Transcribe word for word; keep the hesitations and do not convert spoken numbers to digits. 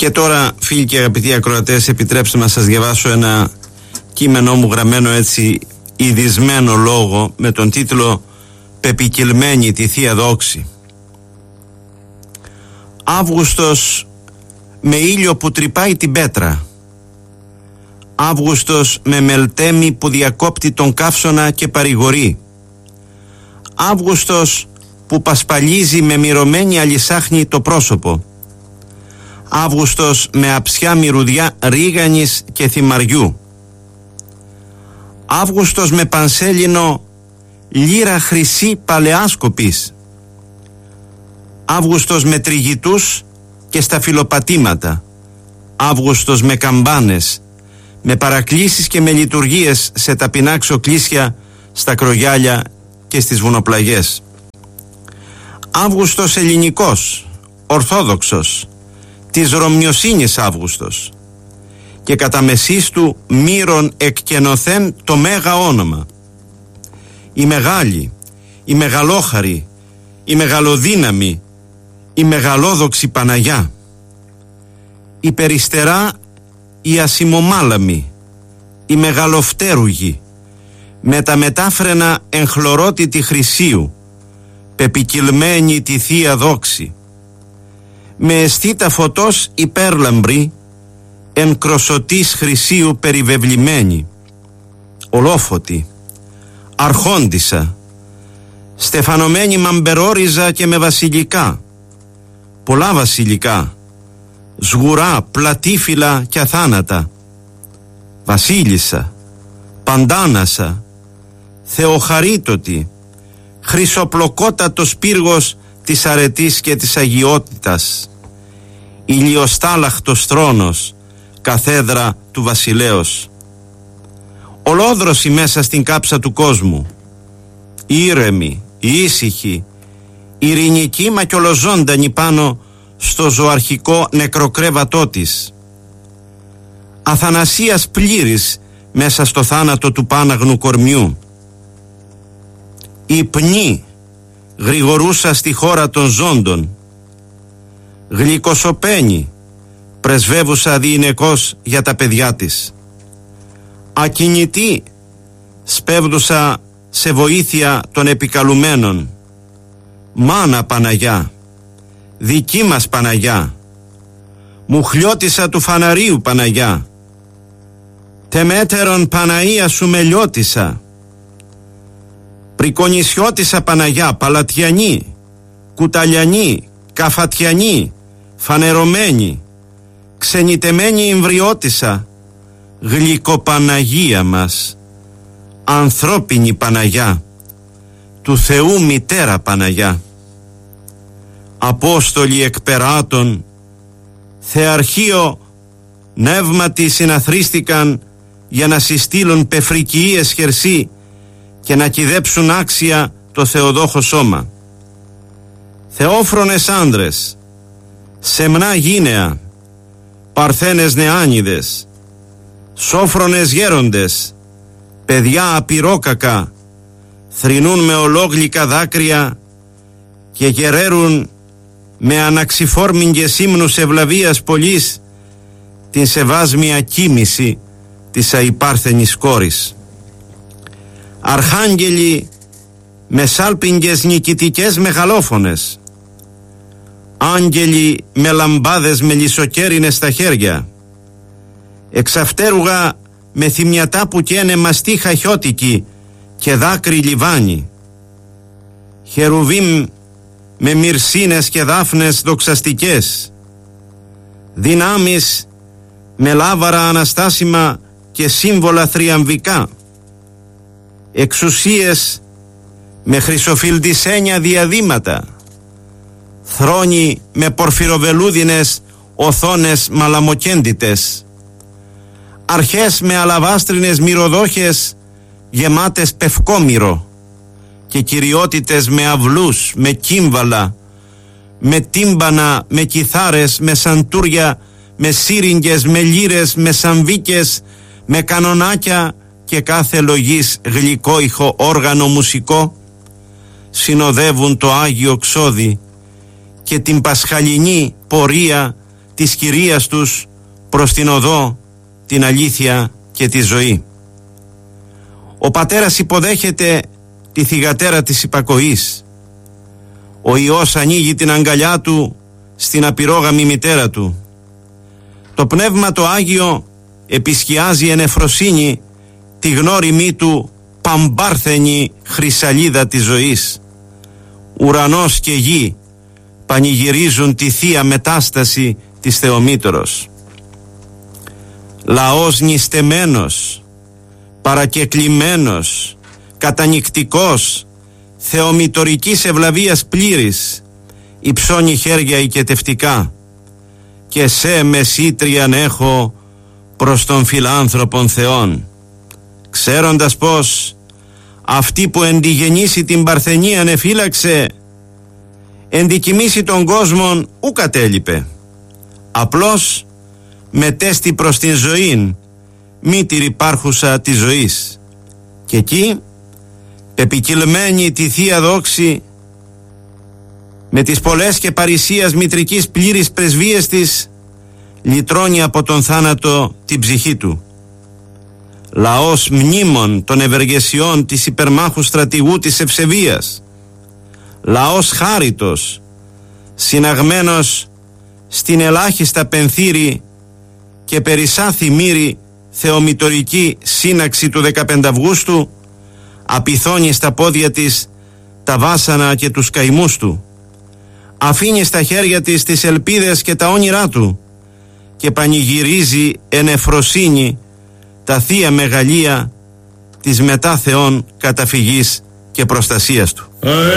Και τώρα, φίλοι και αγαπητοί ακροατές, επιτρέψτε να σας διαβάσω ένα κείμενό μου γραμμένο έτσι ειδισμένο λόγο με τον τίτλο «Πεπικυλμένη τη Θεία Δόξη». Αύγουστος με ήλιο που τρυπάει την πέτρα. Αύγουστος με μελτέμι που διακόπτει τον καύσωνα και παρηγορεί. Αύγουστος που πασπαλίζει με μυρωμένη αλυσάχνη το πρόσωπο. Αύγουστος με αψιά μυρουδιά ρίγανης και θυμαριού. Αύγουστος με πανσέλινο λύρα χρυσή παλαιάσκοπης. Αύγουστος με τριγητούς και σταφυλοπατήματα. Αύγουστος με καμπάνες, με παρακλήσεις και με λειτουργίες σε ταπεινά ξοκλήσια, στα κρογιάλια και στις βουνοπλαγιές. Αύγουστος ελληνικός, ορθόδοξος, της Ρωμιοσύνης Αύγουστος, και κατά μεσής του μύρων εκκαινοθέν το μέγα όνομα. Η μεγάλη, η μεγαλόχαρη, η μεγαλοδύναμη, η μεγαλόδοξη Παναγιά. Η περιστερά, η ασημομάλαμη, η μεγαλοφτέρουγη, με τα μετάφρενα εγχλωρότητη χρυσίου, πεπικυλμένη τη Θεία Δόξη. Με αισθήτα φωτός υπέρλαμπρη, εν κροσωτής χρυσίου περιβεβλημένη, ολόφωτη, αρχόντισσα, στεφανωμένη μαμπερόριζα και με βασιλικά, πολλά βασιλικά, σγουρά, πλατήφυλλα και αθάνατα, βασίλισσα, παντάνασα, θεοχαρίτωτη, χρυσοπλοκότατος πύργος της αρετής και της αγιότητας, ηλιοστάλαχτος θρόνος, καθέδρα του βασιλέως. Ολόδρωση μέσα στην κάψα του κόσμου, ήρεμη, ήσυχη, ειρηνική μα κι ολοζώντανη πάνω στο ζωαρχικό νεκροκρέβατό της. Αθανασίας πλήρης μέσα στο θάνατο του πάναγνου κορμιού. Υπνή γρηγορούσα στη χώρα των ζώντων. Γλυκοσοπαίνει πρεσβεύουσα διηνεκώς για τα παιδιά της. Ακινητή σπέβδουσα σε βοήθεια των επικαλουμένων. Μάνα Παναγιά, δική μας Παναγιά, μουχλιώτισσα του φαναρίου Παναγιά, τεμέτερον Παναία σου μελιώτισσα, πρικονισιώτισσα Παναγιά, παλατιανή, κουταλιανή, καφατιανή, φανερωμένη, ξενιτεμένη εμβριώτισσα, γλυκοπαναγία μας, ανθρώπινη Παναγιά, του Θεού μητέρα Παναγιά. Απόστολοι εκπεράτων, θεαρχείο νεύματι συναθρίστηκαν για να συστήλουν πεφρικιίες χερσί και να κυδέψουν άξια το θεοδόχο σώμα. Θεόφρονες άντρες, σεμνά γύναια, παρθένες νεάνιδες, σόφρονες γέροντες, παιδιά απειρόκακα, θρηνούν με ολόγλυκα δάκρυα και γεραίρουν με αναξιφόρμιγγες ύμνους ευλαβίας πολλής την σεβάσμια κοίμηση της αϊπάρθενης κόρης. Αρχάγγελοι με σάλπιγγες νικητικές μεγαλόφωνες, άγγελοι με λαμπάδες μελισσοκέρινες στα χέρια, εξαυτέρουγα με θυμιατά που καίνε μαστί χαχιώτικη και δάκρυ λιβάνι, χερουβίμ με μυρσίνες και δάφνες δοξαστικές, δυνάμεις με λάβαρα αναστάσιμα και σύμβολα θριαμβικά, εξουσίες με χρυσοφιλτισένια διαδήματα, θρόνοι με πορφυροβελούδινες οθόνες μαλαμοκέντητες, αρχές με αλαβάστρινες μυρωδόχες γεμάτες πευκόμυρο και κυριότητες με αυλούς, με κύμβαλα, με τύμπανα, με κιθάρες, με σαντούρια, με σύριγγες, με λύρες, με σαμβίκες, με κανονάκια και κάθε λογής γλυκόηχο όργανο μουσικό, συνοδεύουν το Άγιο Ξόδι και την πασχαλινή πορεία της κυρίας τους προς την οδό, την αλήθεια και τη ζωή. Ο πατέρας υποδέχεται τη θυγατέρα της υπακοής. Ο Υιός ανοίγει την αγκαλιά του στην απειρόγαμη μητέρα του. Το Πνεύμα το Άγιο επισκιάζει εν εφροσύνη τη γνώριμη του παμπάρθενη χρυσαλίδα της ζωής. Ουρανός και γη πανηγυρίζουν τη θεία μετάσταση της Θεομήτωρος. Λαός νηστεμένος, παρακεκλημένος, κατανυκτικός, θεομητωρικής ευλαβίας πλήρης, υψώνει χέρια οικετευτικά, και σε μεσήτριαν έχω προς τον φιλάνθρωπον Θεόν, ξέροντας πως αυτή που εντιγεννήσει την παρθενίαν εφύλαξε, εντικοιμήσει τον κόσμον ου κατέλειπε, απλώς μετέστη προς την ζωήν μήτηρ υπάρχουσα της ζωής, και εκεί επικυλμένη τη Θεία Δόξη με τις πολλές και παρησίας μητρικής πλήρης πρεσβείες της, λυτρώνει από τον θάνατο την ψυχή του. Λαός μνήμων των ευεργεσιών της υπερμάχου στρατηγού της ευσεβίας, λαός χάριτος, συναγμένος στην ελάχιστα πενθήρη και περισσά θυμήρη θεομητωρική σύναξη του δεκαπέντε Αυγούστου, απειθώνει στα πόδια της τα βάσανα και τους καημούς του, αφήνει στα χέρια της τις ελπίδες και τα όνειρά του και πανηγυρίζει εν εφροσύνη τα θεία μεγαλεία της μετά Θεόν καταφυγής και προστασίας του.